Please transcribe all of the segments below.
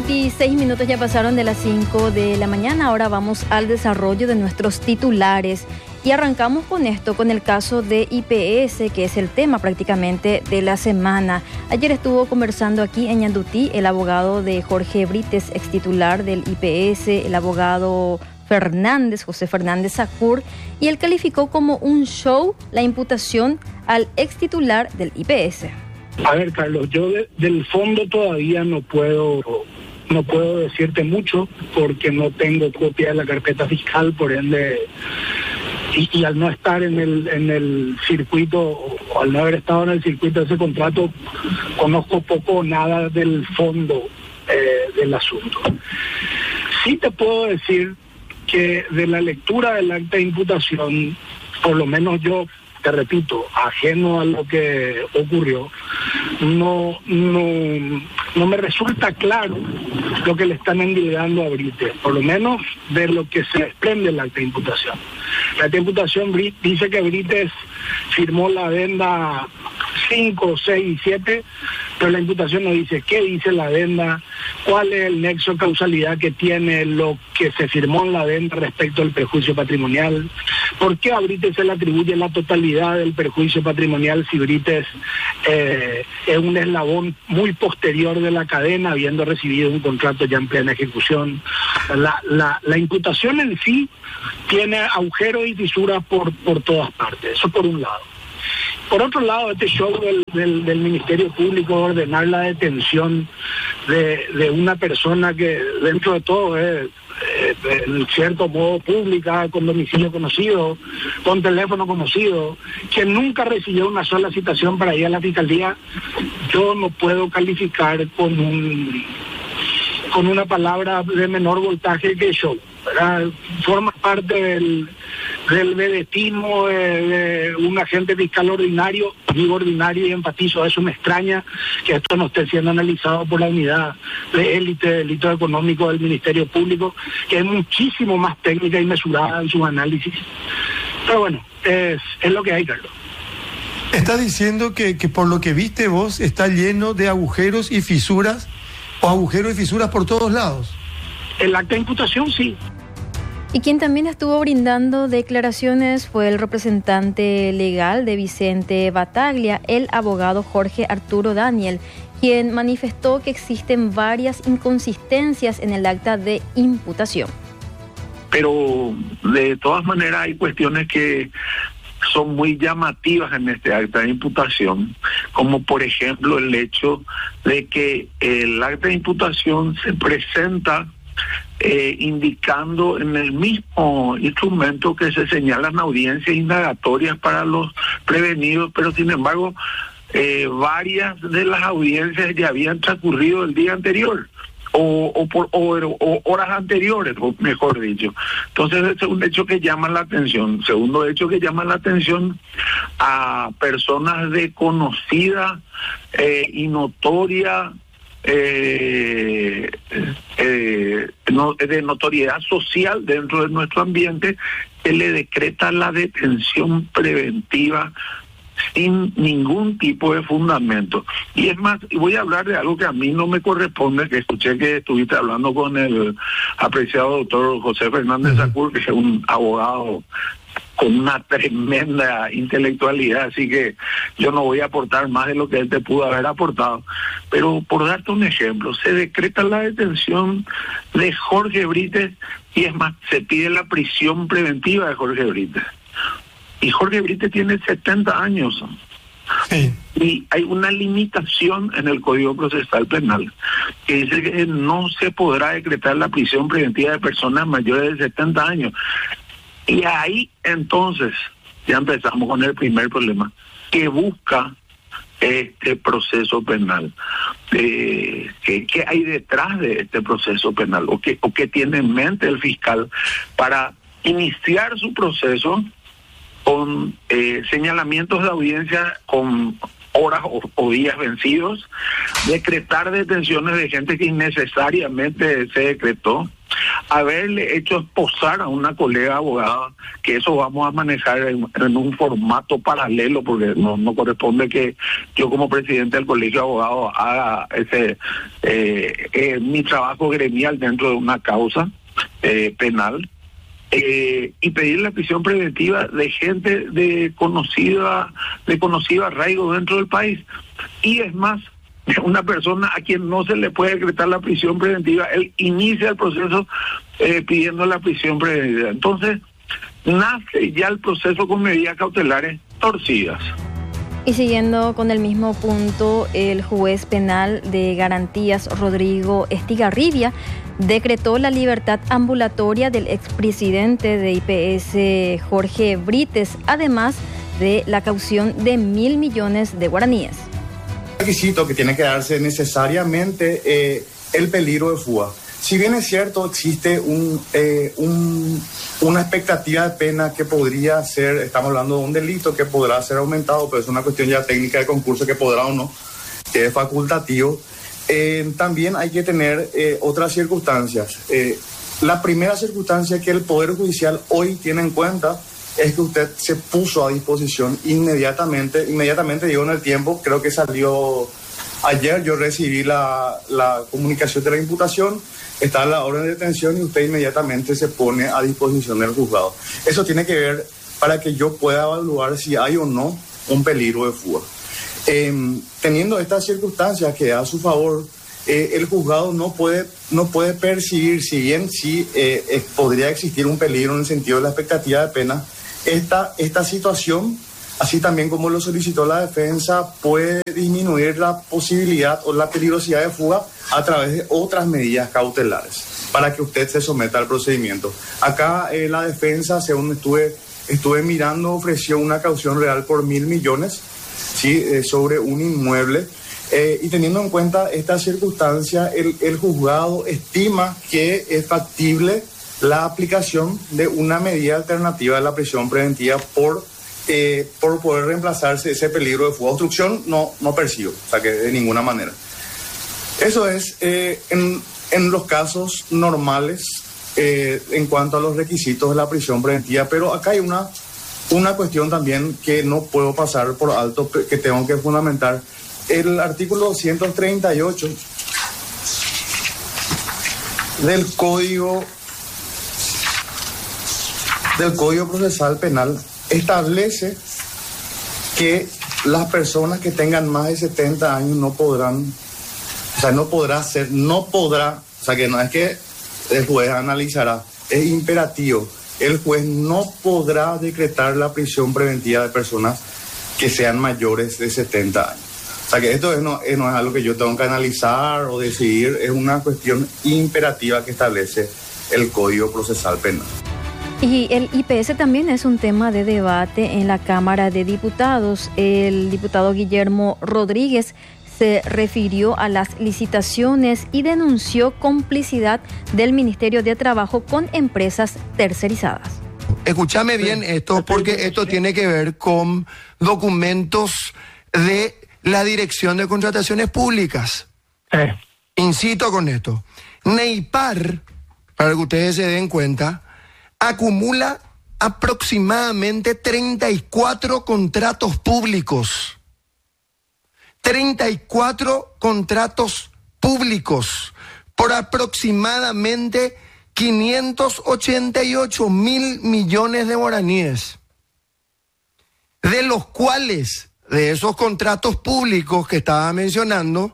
26 minutos ya pasaron de las 5 de la mañana. Ahora vamos al desarrollo de nuestros titulares. Y arrancamos con esto, con el caso de IPS, que es el tema prácticamente de la semana. Ayer estuvo conversando aquí en Ñandutí el abogado de Jorge Brites, ex titular del IPS, el abogado Fernández, José Fernández Sacur, y él calificó como un show la imputación al ex titular del IPS. A ver, Carlos, yo del fondo todavía no puedo decirte mucho porque no tengo copia de la carpeta fiscal, por ende, y al no estar en el circuito, o al no haber estado en el circuito de ese contrato, conozco poco o nada del fondo del asunto. Sí te puedo decir que de la lectura del acta de imputación, por lo menos yo, te repito, ajeno a lo que ocurrió, no me resulta claro lo que le están endilgando a Brites, por lo menos de lo que se desprende del acta de imputación. La acta de imputación dice que Brites firmó la adenda 5, 6 y 7, pero la imputación no dice qué dice la adenda, cuál es el nexo de causalidad que tiene lo que se firmó en la adenda respecto al perjuicio patrimonial, por qué a Brites se le atribuye la totalidad del perjuicio patrimonial si Brites es un eslabón muy posterior de la cadena, habiendo recibido un contrato ya en plena ejecución. La imputación en sí tiene agujeros y fisuras por todas partes, eso por un lado. Por otro lado, este show del Ministerio Público, ordenar la detención de una persona que dentro de todo es en cierto modo pública, con domicilio conocido, con teléfono conocido, que nunca recibió una sola citación para ir a la fiscalía, yo no puedo calificar con una palabra de menor voltaje que show, ¿verdad? Forma parte del vedetismo de un agente fiscal ordinario, digo ordinario y enfatizo, eso me extraña que esto no esté siendo analizado por la unidad de élite de delitos económicos del Ministerio Público, que es muchísimo más técnica y mesurada en sus análisis. Pero bueno, es lo que hay, Carlos. Está diciendo que por lo que viste vos está lleno de agujeros y fisuras, o agujeros y fisuras por todos lados. El acta de imputación sí. Y quien también estuvo brindando declaraciones fue el representante legal de Vicente Bataglia, el abogado Jorge Arturo Daniel, quien manifestó que existen varias inconsistencias en el acta de imputación. Pero de todas maneras hay cuestiones que son muy llamativas en este acta de imputación, como por ejemplo el hecho de que el acta de imputación se presenta indicando en el mismo instrumento que se señalan audiencias indagatorias para los prevenidos, pero sin embargo varias de las audiencias ya habían transcurrido el día anterior o horas anteriores, o mejor dicho. Entonces ese es un hecho que llama la atención. Segundo hecho que llama la atención, a personas de conocida y notoria de notoriedad social dentro de nuestro ambiente, que le decreta la detención preventiva sin ningún tipo de fundamento. Y es más, voy a hablar de algo que a mí no me corresponde, que escuché que estuviste hablando con el apreciado doctor José Fernández Sacur, que es un abogado con una tremenda intelectualidad, así que yo no voy a aportar más de lo que él te pudo haber aportado. Pero por darte un ejemplo, se decreta la detención de Jorge Brites, y es más, se pide la prisión preventiva de Jorge Brites. Y Jorge Brites tiene 70 años. Sí. Y hay una limitación en el Código Procesal Penal que dice que no se podrá decretar la prisión preventiva de personas mayores de 70 años. Y ahí entonces ya empezamos con el primer problema que busca este proceso penal. ¿Qué hay detrás de este proceso penal? ¿O qué tiene en mente el fiscal para iniciar su proceso con señalamientos de audiencia con horas o días vencidos, decretar detenciones de gente que innecesariamente se decretó, haberle hecho esposar a una colega abogada, que eso vamos a manejar en un formato paralelo, porque no corresponde que yo como presidente del Colegio de Abogados haga mi trabajo gremial dentro de una causa penal, y pedir la prisión preventiva de gente de conocido arraigo dentro del país. Y es más, una persona a quien no se le puede decretar la prisión preventiva, él inicia el proceso pidiendo la prisión preventiva. Entonces, nace ya el proceso con medidas cautelares torcidas. Y siguiendo con el mismo punto, el juez penal de garantías Rodrigo Estigarribia decretó la libertad ambulatoria del expresidente de IPS Jorge Brites, además de la caución de 1.000 millones de guaraníes. Requisito que tiene que darse necesariamente el peligro de fuga. Si bien es cierto, existe una expectativa de pena que podría ser, estamos hablando de un delito que podrá ser aumentado, pero es una cuestión ya técnica de concurso que podrá o no, que es facultativo. También hay que tener otras circunstancias. La primera circunstancia que el Poder Judicial hoy tiene en cuenta es que usted se puso a disposición inmediatamente digo en el tiempo, creo que salió ayer, yo recibí la comunicación de la imputación, está la orden de detención y usted inmediatamente se pone a disposición del juzgado. Eso tiene que ver para que yo pueda evaluar si hay o no un peligro de fuga. Teniendo estas circunstancias que da a su favor, el juzgado no puede percibir, si bien sí podría existir un peligro en el sentido de la expectativa de pena, esta situación, así también como lo solicitó la defensa, puede disminuir la posibilidad o la peligrosidad de fuga a través de otras medidas cautelares para que usted se someta al procedimiento. Acá la defensa, según estuve mirando, ofreció una caución real por 1.000 millones, ¿sí? Sobre un inmueble. Y teniendo en cuenta esta circunstancia, el juzgado estima que es factible la aplicación de una medida alternativa de la prisión preventiva por poder reemplazarse ese peligro de fuga. Obstrucción no percibo, o sea que de ninguna manera. Eso es en los casos normales en cuanto a los requisitos de la prisión preventiva, pero acá hay una cuestión también que no puedo pasar por alto, que tengo que fundamentar. El artículo 238 del Código Procesal Penal establece que las personas que tengan más de 70 años no podrá, o sea que no es que el juez analizará, es imperativo. El juez no podrá decretar la prisión preventiva de personas que sean mayores de 70 años. O sea que esto no es algo que yo tengo que analizar o decidir, es una cuestión imperativa que establece el Código Procesal Penal. Y el IPS también es un tema de debate en la Cámara de Diputados. El diputado Guillermo Rodríguez se refirió a las licitaciones y denunció complicidad del Ministerio de Trabajo con empresas tercerizadas. Escúchame bien esto, porque esto tiene que ver con documentos de la Dirección de Contrataciones Públicas. Incito con esto. Neipar, para que ustedes se den cuenta, acumula aproximadamente 34 contratos públicos. 34 contratos públicos por aproximadamente 588.000 millones de guaraníes, de los cuales, de esos contratos públicos que estaba mencionando,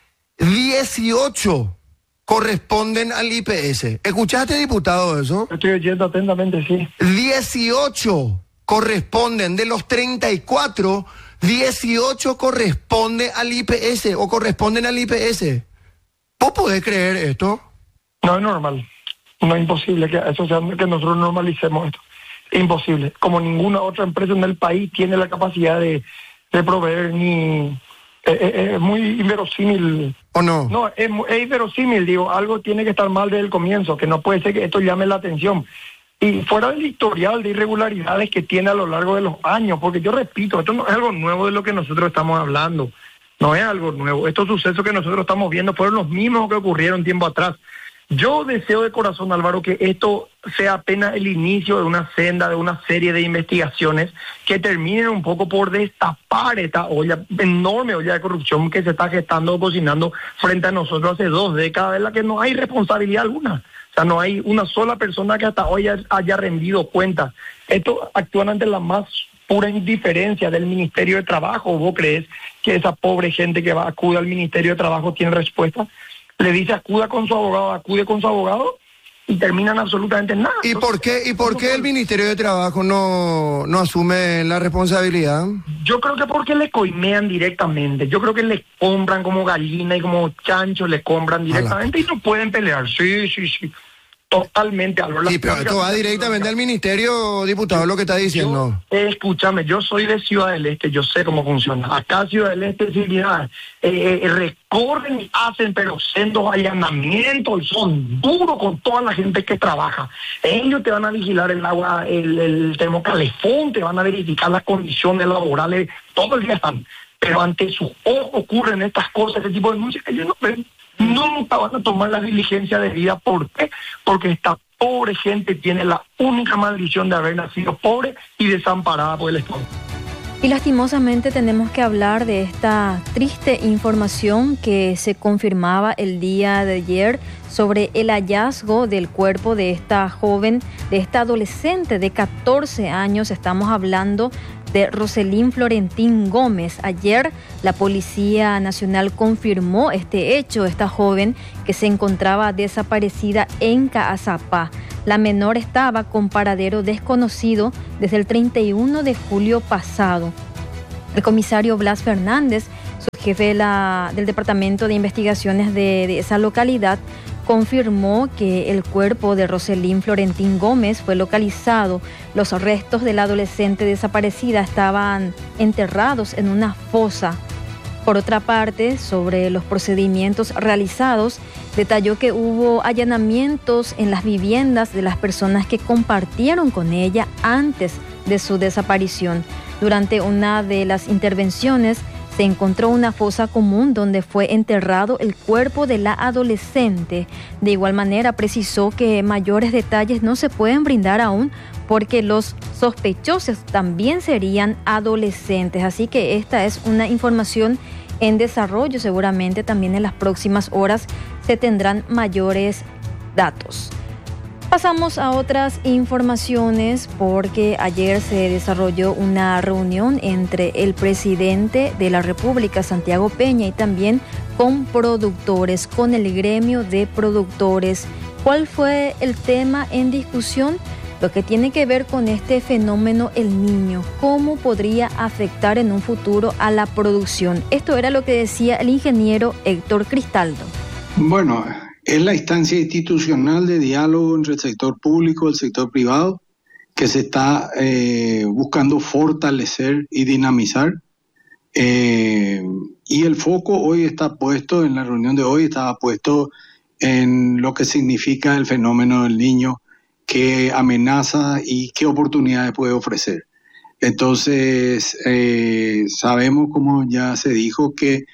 18 corresponden al IPS. ¿Escuchaste, diputado, eso? Estoy oyendo atentamente, sí. 18 corresponden, de los 34, 18 corresponde al IPS o corresponden al IPS. ¿Vos podés creer esto? No es normal. No es imposible que eso sea, que nosotros normalicemos esto. Es imposible. Como ninguna otra empresa en el país tiene la capacidad de proveer ni... Es muy inverosímil. ¿O no? No, es inverosímil, digo, algo tiene que estar mal desde el comienzo, que no puede ser que esto llame la atención. Y fuera del historial de irregularidades que tiene a lo largo de los años, porque yo repito, esto no es algo nuevo de lo que nosotros estamos hablando, no es algo nuevo. Estos sucesos que nosotros estamos viendo fueron los mismos que ocurrieron tiempo atrás. Yo deseo de corazón, Álvaro, que esto sea apenas el inicio de una senda, de una serie de investigaciones que terminen un poco por destapar esta enorme olla de corrupción que se está gestando o cocinando frente a nosotros hace 2 décadas, en la que no hay responsabilidad alguna. O sea, no hay una sola persona que hasta hoy haya rendido cuentas. Esto actúan ante la más pura indiferencia del Ministerio de Trabajo. ¿Vos crees que esa pobre gente que acude al Ministerio de Trabajo tiene respuesta? Le dice acude con su abogado y terminan absolutamente nada. ¿Y por qué el Ministerio de Trabajo no asume la responsabilidad? Yo creo que porque le coimean directamente. Yo creo que le compran como gallina y como chancho, le compran directamente y no pueden pelear. Sí. Totalmente, Álvaro. Sí, pero esto va directamente al ministerio, diputado, lo que está diciendo. Escúchame, yo soy de Ciudad del Este, yo sé cómo funciona. Acá Ciudad del Este, recorren y hacen, pero sendos allanamientos, y son duros con toda la gente que trabaja. Ellos te van a vigilar el agua, el termocalefón, te van a verificar las condiciones laborales, todo el día están. Pero ante sus ojos ocurren estas cosas, este tipo de denuncias, ellos no ven. Nunca van a tomar la diligencia debida. ¿Por qué? Porque esta pobre gente tiene la única maldición de haber nacido pobre y desamparada por el Estado. Y lastimosamente tenemos que hablar de esta triste información que se confirmaba el día de ayer sobre el hallazgo del cuerpo de esta joven, de esta adolescente de 14 años. Estamos hablando de Roselyn Florentín Gómez. Ayer la Policía Nacional confirmó este hecho, esta joven que se encontraba desaparecida en Caazapá. La menor estaba con paradero desconocido desde el 31 de julio pasado. El comisario Blas Fernández, su jefe del Departamento de Investigaciones de esa localidad, confirmó que el cuerpo de Roselyn Florentín Gómez fue localizado. Los restos de la adolescente desaparecida estaban enterrados en una fosa. Por otra parte, sobre los procedimientos realizados, detalló que hubo allanamientos en las viviendas de las personas que compartieron con ella antes de su desaparición. Durante una de las intervenciones, se encontró una fosa común donde fue enterrado el cuerpo de la adolescente. De igual manera, precisó que mayores detalles no se pueden brindar aún porque los sospechosos también serían adolescentes. Así que esta es una información en desarrollo. Seguramente también en las próximas horas se tendrán mayores datos. Pasamos a otras informaciones porque ayer se desarrolló una reunión entre el presidente de la República, Santiago Peña, y también con productores, con el gremio de productores. ¿Cuál fue el tema en discusión? Lo que tiene que ver con este fenómeno El Niño, cómo podría afectar en un futuro a la producción. Esto era lo que decía el ingeniero Héctor Cristaldo. Bueno, es la instancia institucional de diálogo entre el sector público y el sector privado que se está buscando fortalecer y dinamizar. Y el foco hoy está puesto, en la reunión de hoy estaba puesto en lo que significa el fenómeno del niño, qué amenaza y qué oportunidades puede ofrecer. Entonces, sabemos, como ya se dijo, que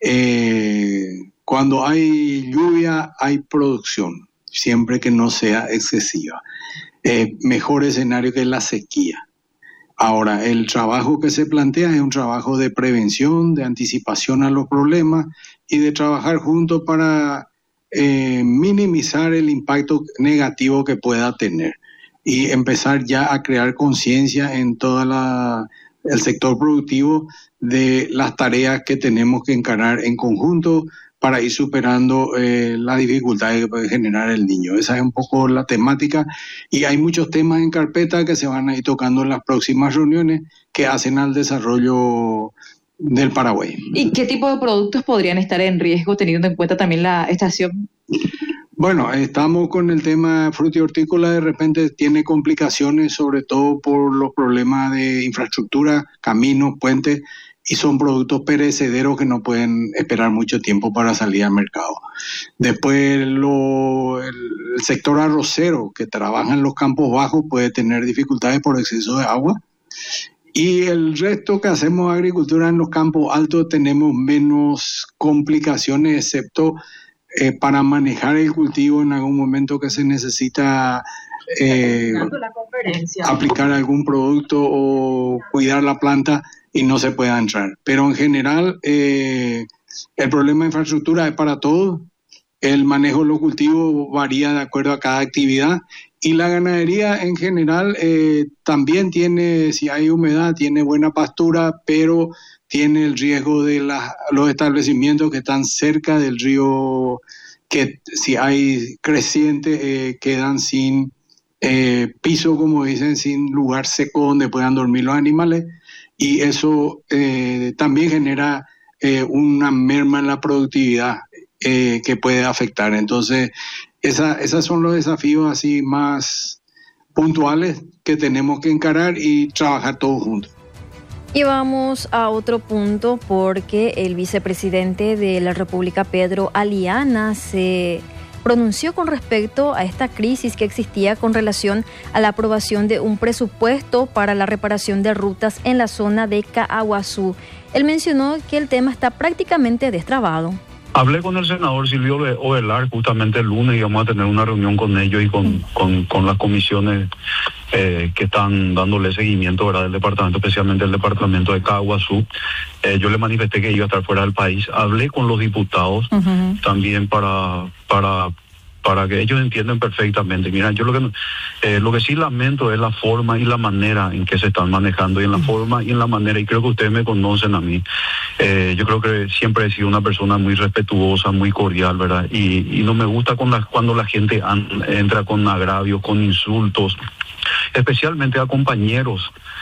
cuando hay lluvia hay producción, siempre que no sea excesiva. Mejor escenario que la sequía. Ahora, el trabajo que se plantea es un trabajo de prevención, de anticipación a los problemas y de trabajar juntos para minimizar el impacto negativo que pueda tener y empezar ya a crear conciencia en todo el sector productivo de las tareas que tenemos que encarar en conjunto para ir superando las dificultades que puede generar el niño. Esa es un poco la temática y hay muchos temas en carpeta que se van a ir tocando en las próximas reuniones que hacen al desarrollo del Paraguay. ¿Y qué tipo de productos podrían estar en riesgo teniendo en cuenta también la estación? Bueno, estamos con el tema fruta y hortícola, de repente tiene complicaciones, sobre todo por los problemas de infraestructura, caminos, puentes, y son productos perecederos que no pueden esperar mucho tiempo para salir al mercado. Después el sector arrocero, que trabaja en los campos bajos, puede tener dificultades por exceso de agua. Y el resto que hacemos agricultura en los campos altos tenemos menos complicaciones, excepto para manejar el cultivo en algún momento que se necesita aplicar algún producto o cuidar la planta y no se pueda entrar. Pero en general el problema de infraestructura es para todos. El manejo de los cultivos varía de acuerdo a cada actividad y la ganadería en general también tiene, si hay humedad, tiene buena pastura, pero tiene el riesgo de los establecimientos que están cerca del río, que si hay creciente quedan sin piso, como dicen, sin lugar seco donde puedan dormir los animales, y eso también genera una merma en la productividad que puede afectar. Entonces, esos son los desafíos así más puntuales que tenemos que encarar y trabajar todos juntos. Y vamos a otro punto, porque el vicepresidente de la República, Pedro Aliana, se pronunció con respecto a esta crisis que existía con relación a la aprobación de un presupuesto para la reparación de rutas en la zona de Caaguazú. Él mencionó que el tema está prácticamente destrabado. Hablé con el senador Silvio Ovelar justamente el lunes y vamos a tener una reunión con ellos y con las comisiones que están dándole seguimiento, ¿verdad?, del departamento, especialmente el departamento de Caaguazú. Yo le manifesté que iba a estar fuera del país. Hablé con los diputados también para que ellos entiendan perfectamente. Mira, yo lo que sí lamento es la forma y la manera en que se están manejando, y en la forma y en la manera, y creo que ustedes me conocen a mí. Yo creo que siempre he sido una persona muy respetuosa, muy cordial, ¿verdad? Y no me gusta cuando la gente entra con agravios, con insultos, especialmente a compañeros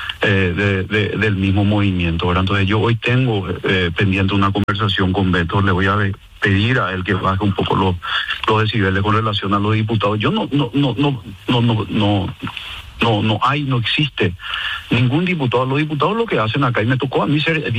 del mismo movimiento, ¿verdad? Entonces yo hoy tengo pendiente una conversación con Beto. Le voy a pedir a él que baje un poco los decibeles con relación a los diputados. Yo no existe ningún diputado. Los diputados lo que hacen acá, y me tocó a mí ser